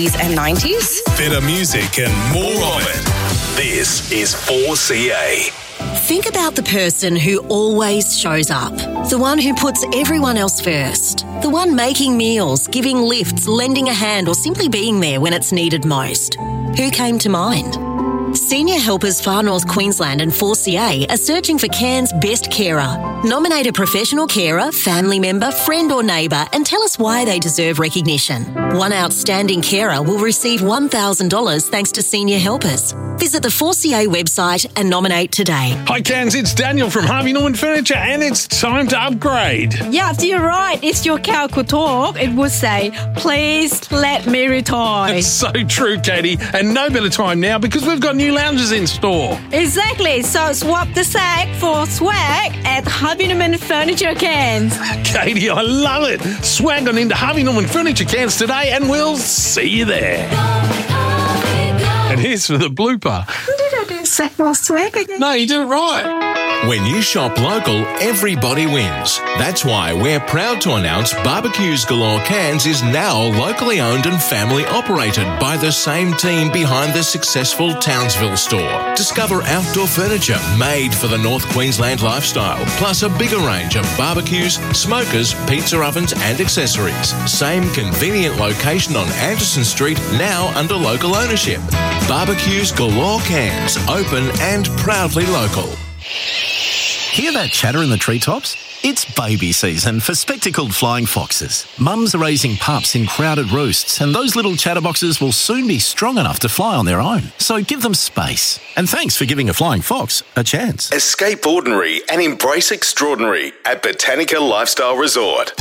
and 90s. Better music and more of it. This is 4CA. Think about the person who always shows up. The one who puts everyone else first. The one making meals, giving lifts, lending a hand, or simply being there when it's needed most. Who came to mind? Senior Helpers Far North Queensland and 4CA are searching for Cairns' best carer. Nominate a professional carer, family member, friend or neighbour and tell us why they deserve recognition. One outstanding carer will receive $1,000 thanks to Senior Helpers. Visit the 4CA website and nominate today. Hi Cairns, it's Daniel from Harvey Norman Furniture and it's time to upgrade. Yes, you're right. It's your cow could talk. It would say, please let me retire. It's so true, Katie. And no better time now because we've got new lounges in store. Exactly. So swap the sack for swag at Harvey Norman Furniture Cairns. Katie, I love it. Swag on into Harvey Norman Furniture Cairns today and we'll see you there. And here's for the blooper. Did I do sack more swag again? No, you did it right. When you shop local, everybody wins. That's why we're proud to announce Barbecues Galore Cairns is now locally owned and family operated by the same team behind the successful Townsville store. Discover outdoor furniture made for the North Queensland lifestyle, plus a bigger range of barbecues, smokers, pizza ovens and accessories. Same convenient location on Anderson Street, now under local ownership. Barbecues Galore Cairns, open and proudly local. Hear that chatter in the treetops? It's baby season for spectacled flying foxes. Mums are raising pups in crowded roosts, and those little chatterboxes will soon be strong enough to fly on their own. So give them space. And thanks for giving a flying fox a chance. Escape ordinary and embrace extraordinary at Botanica Lifestyle Resort.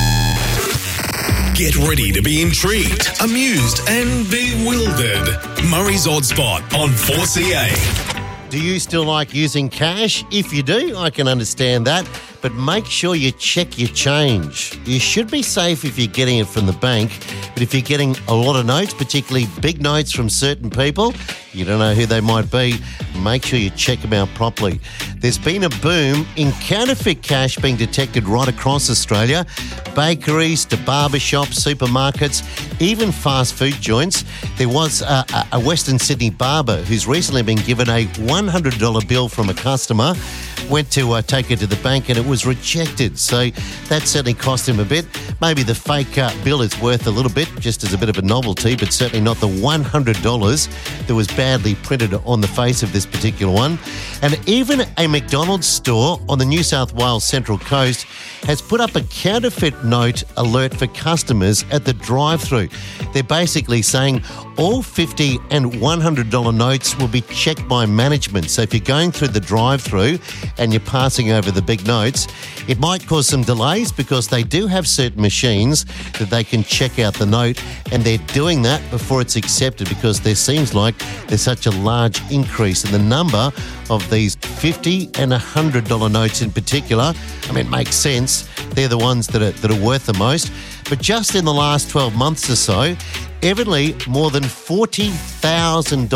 Get ready to be intrigued, amused and bewildered. Murray's Odd Spot on 4CA. Do you still like using cash? If you do, I can understand that. But make sure you check your change. You should be safe if you're getting it from the bank. But if you're getting a lot of notes, particularly big notes from certain people, you don't know who they might be, make sure you check them out properly. There's been a boom in counterfeit cash being detected right across Australia. Bakeries to barbershops, supermarkets, even fast food joints. There was a Western Sydney barber who's recently been given a $100 bill from a customer, went to take it to the bank and it was rejected. So that certainly cost him a bit. Maybe the fake bill is worth a little bit, just as a bit of a novelty, but certainly not the $100 that was badly printed on the face of this particular one. And even a McDonald's store on the New South Wales Central Coast has put up a counterfeit note alert for customers at the drive-thru. They're basically saying all $50 and $100 notes will be checked by management. So if you're going through the drive-thru and you're passing over the big notes, it might cause some delays because they do have certain machines that they can check out the note, and they're doing that before it's accepted because there seems like there's such a large increase in the number of these $50 and $100 notes in particular. I mean, it makes sense. They're the ones that are worth the most. But just in the last 12 months or so, evidently more than 40,000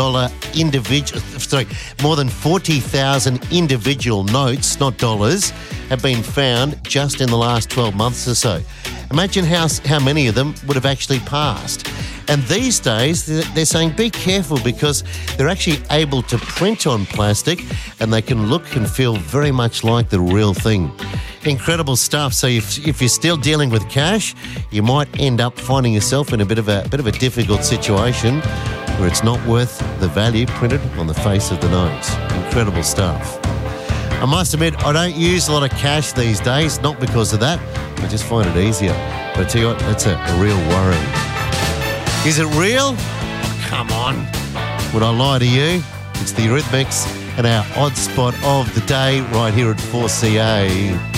individual notes, not dollars, have been found just in the last 12 months or so. Imagine how many of them would have actually passed. And these days, they're saying be careful because they're actually able to print on plastic and they can look and feel very much like the real thing. Incredible stuff. So if you're still dealing with cash, you might end up finding yourself in a bit of a difficult situation where it's not worth the value printed on the face of the notes. Incredible stuff. I must admit, I don't use a lot of cash these days, not because of that. I just find it easier. But I tell you what, that's a real worry. Is it real? Oh, come on. Would I lie to you? It's the Eurythmics and our odd spot of the day right here at 4CA.